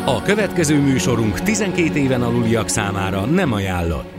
A következő műsorunk 12 éven aluliak számára nem ajánlott.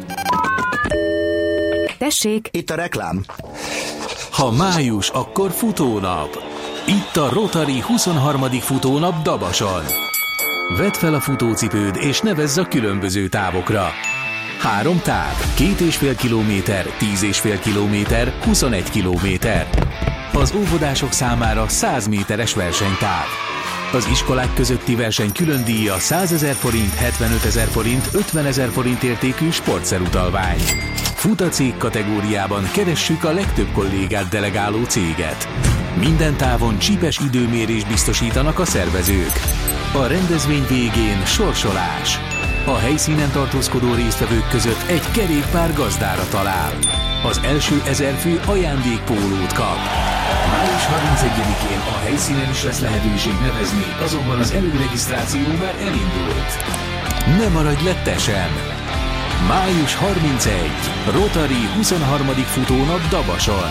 Tessék! Itt a reklám. Ha május, akkor futónap. Itt a Rotary 23. futónap Dabason. Vedd fel a futócipőd és nevezz a különböző távokra. 3 táv, 2,5 kilométer, 10,5 kilométer, 21 kilométer. Az óvodások számára 100 méteres versenytáv. Az iskolák közötti verseny külön díja 100 000 forint, 75 000 forint, 50 000 forint értékű sportszerutalvány. Futacég kategóriában keressük a legtöbb kollégát delegáló céget. Minden távon csipes időmérés biztosítanak a szervezők. A rendezvény végén sorsolás. A helyszínen tartózkodó résztvevők között egy kerékpár gazdára talál. Az első 1000 fő ajándékpólót kap. Május 31-én a helyszínen is lesz lehetőség nevezni, azonban az előregisztráció már elindult. Ne maradj le te sem! Május 31. Rotary 23. futónap Dabason.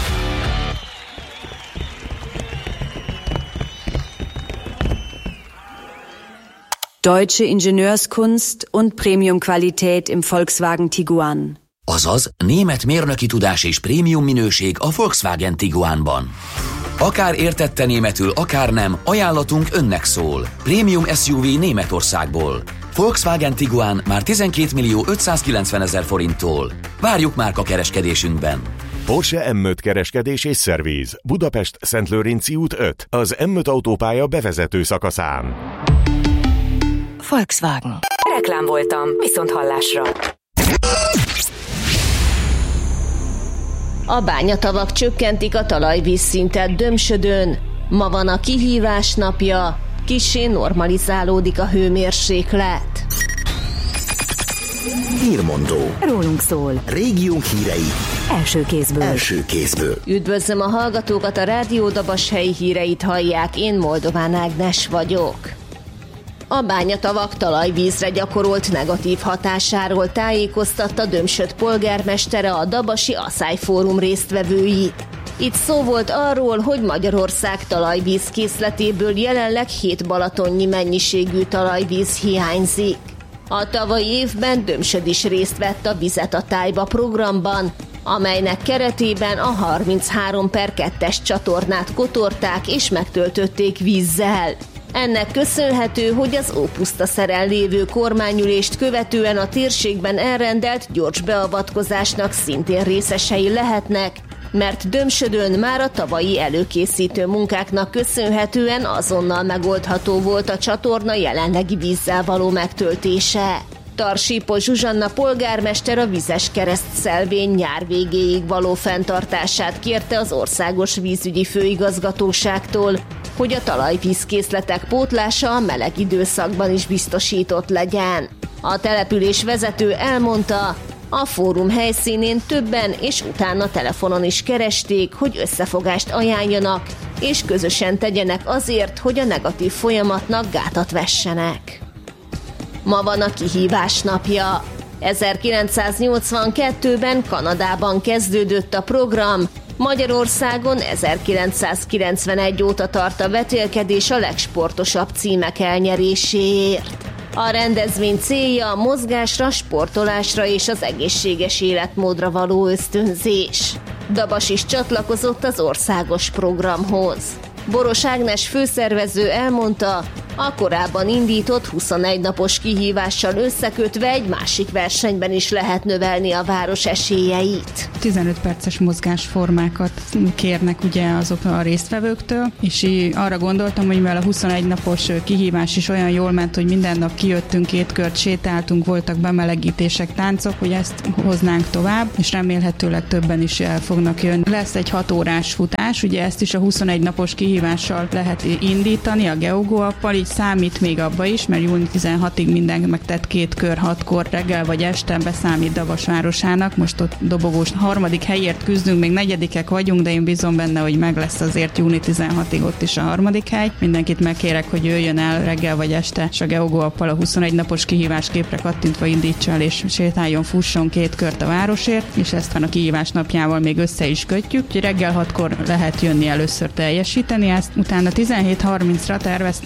Deutsche Ingenieurskunst und Premium-Qualität im Volkswagen Tiguan. Azaz, német mérnöki tudás és prémium minőség a Volkswagen Tiguanban. Akár értette németül, akár nem, ajánlatunk önnek szól. Prémium SUV Németországból. Volkswagen Tiguan már 12 590 000 forinttól. Várjuk márka kereskedésünkben. Porsche M5 kereskedés és szerviz. Budapest Szentlőrinci út 5. Az M5 autópálya bevezető szakaszán. Volkswagen. Reklám voltam, viszont hallásra. A bányatavak csökkentik a talajvízszintet Dömsödön. Ma van a kihívás napja, kissé normalizálódik a hőmérséklet. Hírmondó. Rólunk szól. Régiónk hírei. Első kézből. Üdvözlöm a hallgatókat, a Rádió Dabas helyi híreit hallják, én Moldován Ágnes vagyok. A bányatavak talajvízre gyakorolt negatív hatásáról tájékoztatta Dömsöd polgármestere a dabasi Asszályfórum résztvevőit. Itt szó volt arról, hogy Magyarország talajvízkészletéből jelenleg 7 balatonnyi mennyiségű talajvíz hiányzik. A tavalyi évben Dömsöd is részt vett a Vizet a tájba programban, amelynek keretében a 33/2-es csatornát kotorták és megtöltötték vízzel. Ennek köszönhető, hogy az Ópusztaszeren lévő kormányülést követően a térségben elrendelt gyors beavatkozásnak szintén részesei lehetnek, mert Dömsödön már a tavalyi előkészítő munkáknak köszönhetően azonnal megoldható volt a csatorna jelenlegi vízzel való megtöltése. Tarsípos Zsuzsanna polgármester a vizes keresztszelvény nyár végéig való fenntartását kérte az Országos Vízügyi Főigazgatóságtól, hogy a talajvízkészletek pótlása a meleg időszakban is biztosított legyen. A település vezető elmondta, a fórum helyszínén többen és utána telefonon is keresték, hogy összefogást ajánljanak, és közösen tegyenek azért, hogy a negatív folyamatnak gátat vessenek. Ma van a kihívás napja. 1982-ben Kanadában kezdődött a program, Magyarországon 1991 óta tart a vetélkedés a legsportosabb címek elnyeréséért. A rendezvény célja a mozgásra, sportolásra és az egészséges életmódra való ösztönzés. Dabas is csatlakozott az országos programhoz. Boros Ágnes főszervező elmondta, a korábban indított 21 napos kihívással összekötve egy másik versenyben is lehet növelni a város esélyeit. 15 perces mozgásformákat kérnek ugye azok a résztvevőktől, és arra gondoltam, hogy mivel a 21 napos kihívás is olyan jól ment, hogy minden nap kijöttünk, 2 kört sétáltunk, voltak bemelegítések, táncok, hogy ezt hoznánk tovább, és remélhetőleg többen is el fognak jönni. Lesz egy 6 órás futás, ugye ezt is a 21 napos kihívással lehet indítani a GeoGo-appal, így számít még abba is, mert június 16-ig mindenki megtett 2 kör 6-kor reggel vagy este, beszámít Dabas városának. Most ott dobogós 3. helyért küzdünk, még 4. vagyunk, de én bízom benne, hogy meg lesz azért június 16-ig ott is a 3. hely. Mindenkit megkérek, hogy jöjjön el reggel vagy este, és a GeoGo-appal a 21 napos kihívás képre kattintva indítsa el, és sétáljon, fusson 2 kört a városért, és ezt van a kihívás napjával még össze is kötjük, úgyhogy reggel 6-kor lehet jönni először teljesíteni ezt. Utána 17:30-ra terveztem egy túrát,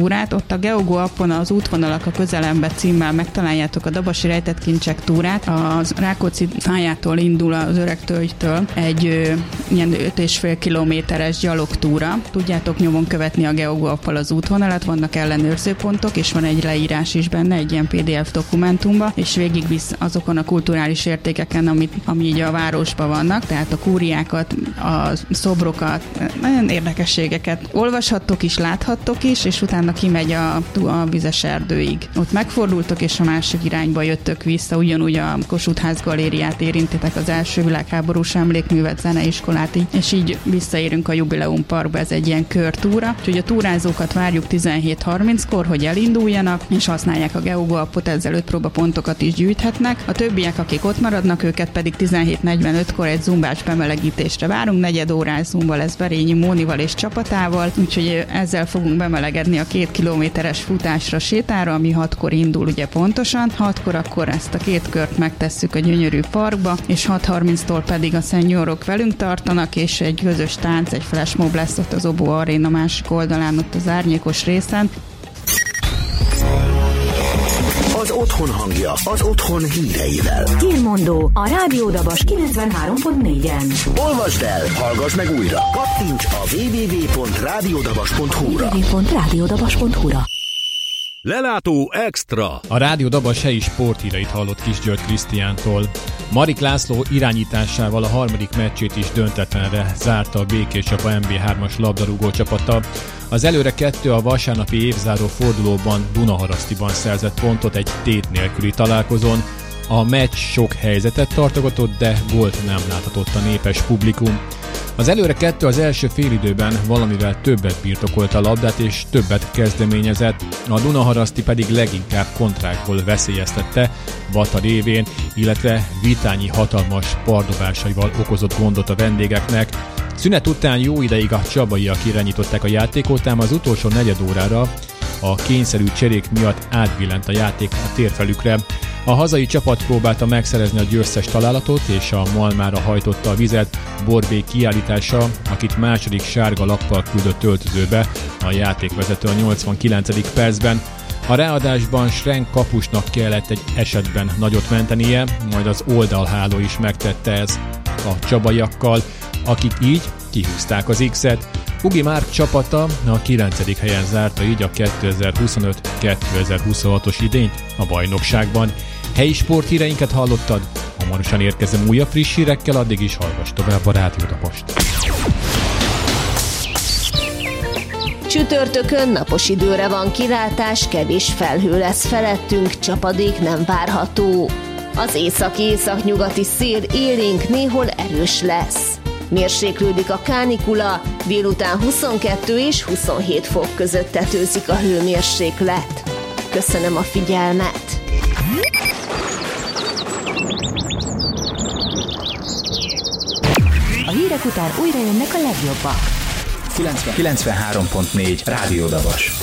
túrát. Ott a Geogo appon az Útvonalak a közelembe címmel megtaláljátok a Dabasi rejtett kincsek túrát. A Rákóczi fájától indul az Öregtölgytől egy ilyen 5,5 kilométeres gyalogtúra. Tudjátok nyomon követni a Geogo appal az útvonalat, vannak ellenőrzőpontok, és van egy leírás is benne, egy ilyen PDF dokumentumba, és végigvisz azokon a kulturális értékeken, ami így a városban vannak, tehát a kúriákat, a szobrokat, nagyon érdekességeket olvashattok is, láthattok is, és utána kimegy a vizes erdőig. Ott megfordultok, és a másik irányba jöttök vissza, ugyanúgy a Kossuth Ház galériát érintitek, az első világháborús emlékművet, zeneiskolát, és így visszaérünk a Jubileum Parkba, ez egy ilyen körtúra, úgyhogy a túrázókat várjuk 17:30-kor, hogy elinduljanak, és használják a Geogo appot, ezzel 5 próbapontokat is gyűjthetnek. A többiek, akik ott maradnak, őket pedig 17:45-kor egy zumbás bemelegítésre várunk, 4 órás zumba lesz Berényi Mónival és csapatával, úgyhogy ezzel fogunk bemelegedni a 2 kilométeres futásra, sétára, ami 6-kor indul ugye pontosan. 6-kor akkor ezt a 2 kört megtesszük a gyönyörű parkba, és 6:30-tól pedig a seniorok velünk tartanak, és egy közös tánc, egy flashmob lesz ott az Obó Aréna másik oldalán, ott az árnyékos részen. Az otthon hangja, az otthon híreivel. Hírmondó a Rádió Dabas 93.4-en. Olvasd el, hallgass meg újra. Kattints a www.radiodabas.hu-ra. Lelátó Extra. A Rádió Dabas helyi sporthíreit hallott Kis György Krisztiántól. Marik László irányításával a harmadik meccsét is döntetlenre zárta a Békés Csaba MB3-as labdarúgó csapata. Az előre 2 a vasárnapi évzáró fordulóban Dunaharasztiban szerzett pontot egy tét nélküli találkozón. A meccs sok helyzetet tartogatott, de gólt nem láthatott a népes publikum. Az előre 2 az első félidőben valamivel többet birtokolta a labdát és többet kezdeményezett, a Dunaharaszti pedig leginkább kontrákból veszélyeztette Vata révén, illetve Vitányi hatalmas pardobásaival okozott gondot a vendégeknek. Szünet után jó ideig a csabaiak irányították a játékot, ám az utolsó negyed órára a kényszerű cserék miatt átbillent a játék a térfelükre. A hazai csapat próbálta megszerezni a győztes találatot, és a malmára hajtotta a vizet Borbély kiállítása, akit második sárga lappal küldött öltözőbe a játékvezető a 89. percben. A ráadásban Schrenk kapusnak kellett egy esetben nagyot mentenie, majd az oldalháló is megtette ez a csabaiakkal, akik így kihúzták az X-et. Ugi Márk csapata a 9. helyen zárta így a 2025-2026-os idényt a bajnokságban. Helyi sporthíreinket hallottad? Hamarosan érkezem újabb friss hírekkel, addig is hallgass tovább a Rádió Dabost. Csütörtökön napos időre van kilátás, kevés felhő lesz felettünk, csapadék nem várható. Az északi-északnyugati szél élénk, néhol erős lesz. Mérséklődik a kánikula, délután 22 és 27 fok között tetőzik a hőmérséklet. Köszönöm a figyelmet! A hírek után újra jönnek a legjobbak. 93.4 Rádió Dabas.